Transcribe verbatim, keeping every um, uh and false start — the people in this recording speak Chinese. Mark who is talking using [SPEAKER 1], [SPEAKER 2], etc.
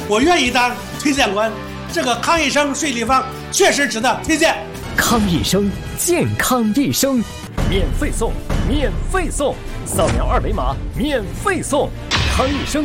[SPEAKER 1] 我愿意当推荐官。这个康益生睡立方确实值得推荐。
[SPEAKER 2] 康益生，健康益生，免费送，免费送，扫描二维码免费送。康益生。